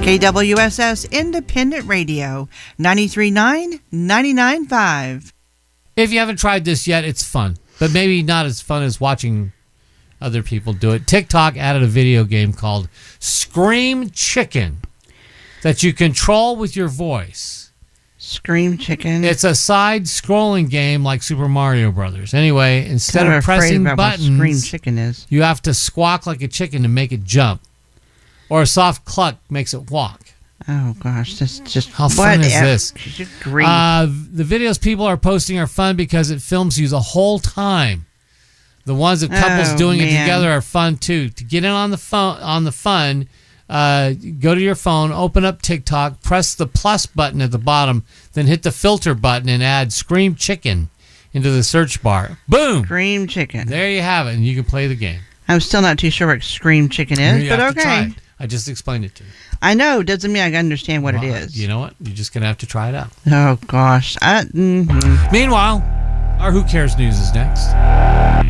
KWSS Independent Radio, 93.9, 99.5. If you haven't tried this yet, it's fun, but maybe not as fun as watching other people do it. TikTok added a video game called Scream Chicken that you control with your voice. Scream Chicken? It's a side-scrolling game like Super Mario Brothers. Anyway, instead of pressing buttons, Scream Chicken is. You have to squawk like a chicken to make it jump. Or a soft cluck makes it walk. Oh, gosh. That's just... How fun is this? The videos people are posting are fun because it films you the whole time. The ones of couples doing it together are fun, too. To get in on the fun, go to your phone, open up TikTok, press the plus button at the bottom, then hit the filter button and add Scream Chicken into the search bar. Boom! Scream Chicken. There you have it, and you can play the game. I'm still not too sure what Scream Chicken is, but okay. I just explained it to you. I know. Doesn't mean I understand what it is. You know what? You're just going to have to try it out. Oh, gosh. Meanwhile, our Who Cares News is next.